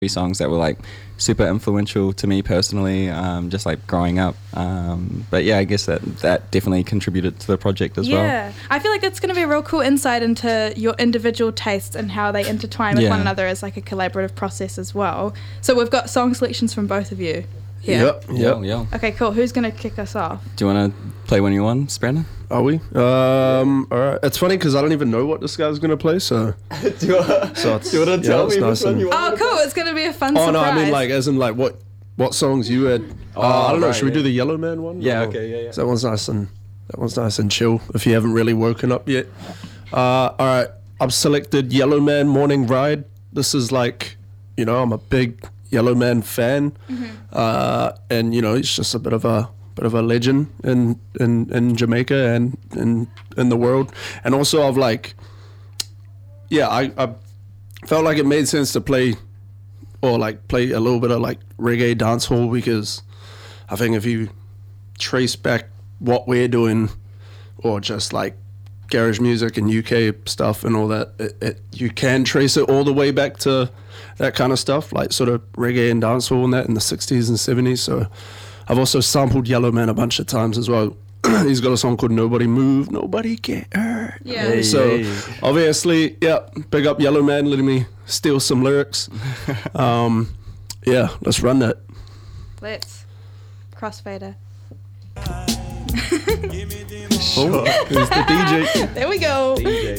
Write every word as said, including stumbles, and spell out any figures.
songs that were like super influential to me personally, um, just like growing up. Um, but yeah, I guess that that definitely contributed to the project as yeah. well. Yeah, I feel like that's going to be a real cool insight into your individual tastes and how they intertwine with Yeah. one another as like a collaborative process as well. So we've got song selections from both of you here. Yep, Yeah, yep. yeah. Okay, cool. Who's going to kick us off? Do you want to play one you want, Brandon? Are we? Um, all right. It's funny because I don't even know what this guy's gonna play. So, do you want so it's, to yeah, tell it's me nice which one and- you want? Oh, cool. It's going to be a fun Oh surprise. no, I mean like as in like what what songs you had. Oh, uh, I don't know. right, Should we yeah. do the Yellow Man one? Yeah, Or- okay, yeah, yeah. So that one's nice and that one's nice and chill. If you haven't really woken up yet. Uh, all right, I've selected Yellow Man Morning Ride. This is like, you know, I'm a big Yellow Man fan, Mm-hmm. uh, and you know, he's just a bit of a bit of a legend in in, in Jamaica and in in the world. And also, I've like, yeah, I, I felt like it made sense to play or like play a little bit of like reggae dancehall because I think if you trace back what we're doing or just like garage music and U K stuff and all that, it, it, you can trace it all the way back to that kind of stuff, like sort of reggae and dancehall and that in the sixties and seventies. So I've also sampled Yellow Man a bunch of times as well. He's got a song called Nobody Move, Nobody Get Hurt. Yeah. Hey. So obviously, yeah, big up Yellow Man letting me steal some lyrics. Um, yeah, let's run that. Let's. Crossfader. Oh, who's the D J? There we go. D J.